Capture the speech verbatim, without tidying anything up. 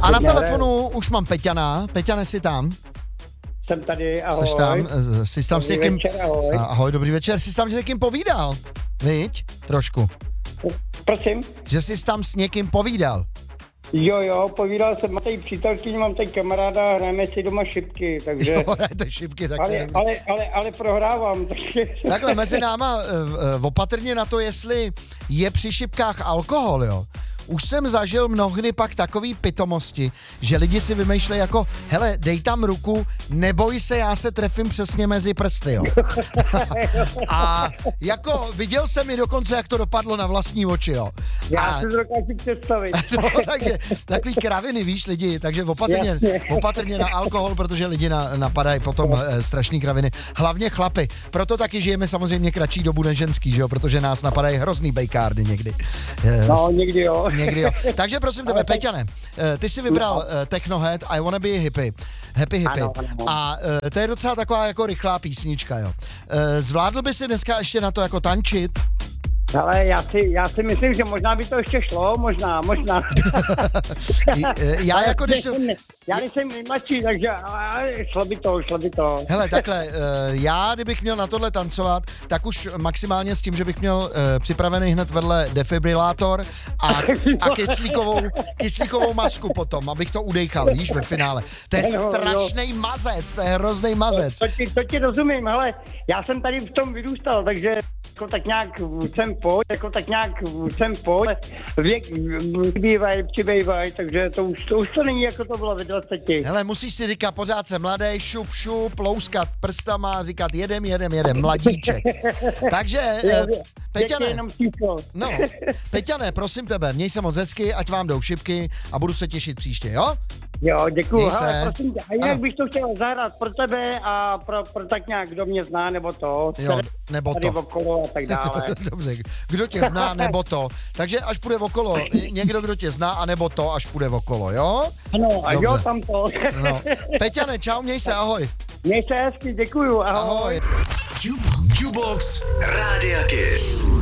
A na telefonu už mám Peťana. Peťane, jsi tam? Jsem tady, ahoj. Jsi tam, jsi tam s Dobrý někým... večer, ahoj. Ahoj, dobrý večer. Jsi tam s někým povídal? Viď? Trošku. Prosím? Že jsi tam s někým povídal. Jo, jo, povídal jsem, mám tady přítelkyni, mám tady kamaráda, hrajeme si doma šipky, takže... Jo, hrajete šipky, tak... Ale, ale, ale, ale prohrávám, takže... Takhle mezi náma uh, opatrně na to, jestli je při šipkách alkohol, jo. Už jsem zažil mnohdy pak takový pitomosti, že lidi si vymýšlejí jako, hele, dej tam ruku, neboj se, já se trefím přesně mezi prsty, jo. A jako viděl jsem i dokonce, jak to dopadlo na vlastní oči, jo. Já A, si to dokážu představit. no, takže takový kraviny, víš, lidi, takže opatrně, opatrně na alkohol, protože lidi na, napadají potom no. eh, strašný kraviny. Hlavně chlapy, proto taky žijeme samozřejmě kratší dobu než ženský, že jo, protože nás napadají hrozný bejkárdy někdy. Eh, No, někdy jo. Někdy jo. Takže prosím tebe, Peťane, ty jsi vybral uh, Technohead, I Wanna Be Hippie, Happy Hippie. Ano, ano. A uh, to je docela taková jako rychlá písnička, jo. Uh, zvládl by si dneska ještě na to jako tančit? Ale já si, já si myslím, že možná by to ještě šlo, možná, možná. Já jako když to... Já nejsem nejmladší, takže šlo by to, šlo by to. Hele, takhle, já kdybych měl na tohle tancovat, tak už maximálně s tím, že bych měl uh, připravený hned vedle defibrilátor a, a kyslíkovou, kyslíkovou masku potom, abych to udejchal, víš, ve finále. To je strašný mazec, to je hrozný mazec. To, to, ti, to ti rozumím, hele, já jsem tady v tom vyrůstal, takže jako tak nějak jsem pojď, jako tak nějak jsem pojď, věk přibývají, přibývají, takže to už, to už to není, jako to bylo ve dvaceti. Hele, musíš si říkat, pořád jsem mladý, šup, šup, louskat prstama, říkat jedem, jedem, jedem, mladíček. Takže, eh, Peťane, no, Peťane, prosím tebe, měj se moc hezky, ať vám jdou šipky a budu se těšit příště, jo? Jo, děkuju. Se. Hele, prosím tě, a jinak ano. bych to chtěl zahrát pro tebe a pro, pro tak nějak, kdo mě zná, nebo to. Jo, nebo tady to. okolo a tak dále. Dobře, kdo tě zná, nebo to. Takže až půjde okolo, někdo, kdo tě zná, a nebo to, až půjde okolo, jo? Ano, a dobře. jo, tam to. No. Peťane, čau, měj se, ahoj. Měj se hezky, děkuju, ahoj. Ahoj. Jukebox Rádia Kiss.